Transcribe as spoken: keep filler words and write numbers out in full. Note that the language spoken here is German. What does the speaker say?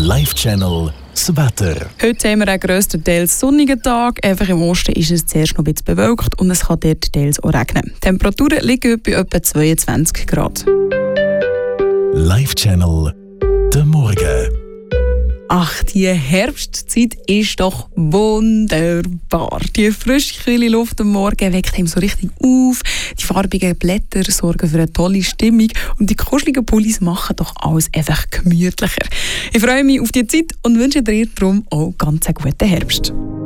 Live-Channel das Wetter. Heute haben wir einen grösstenteils sonnigen Tag. Einfach im Osten ist es zuerst noch ein bisschen bewölkt und es kann dort teils auch regnen. Die Temperaturen liegen bei etwa zweiundzwanzig Grad. Live-Channel der Morgen. Ach, die Herbstzeit ist doch wunderbar. Die frische, kühle Luft am Morgen weckt einem so richtig auf. Die farbigen Blätter sorgen für eine tolle Stimmung. Und die kuscheligen Pullis machen doch alles einfach gemütlicher. Ich freue mich auf die Zeit und wünsche dir darum auch ganz einen guten Herbst.